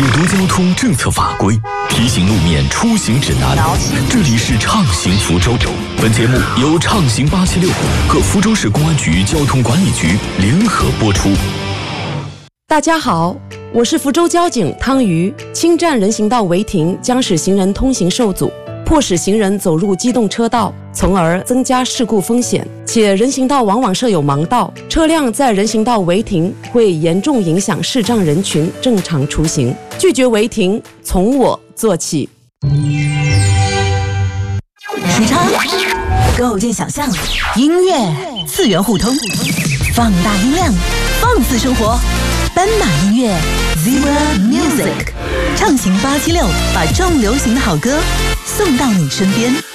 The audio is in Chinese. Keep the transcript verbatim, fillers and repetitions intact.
解读交通政策法规，提醒路面出行指南。这里是畅行福州，本节目由畅行八七六和福州市公安局交通管理局联合播出。 大家好，我是福州交警汤瑜。侵占人行道违停将使行人通行受阻，迫使行人走入机动车道，从而增加事故风险。且人行道往往设有盲道，车辆在人行道违停会严重影响视障人群正常出行。拒绝违停，从我做起。 时差构建想象，音乐次元互通，放大音量，放肆生活。斑马音乐 Zebra Music， 畅行八七六，把重流行的好歌送到你身边。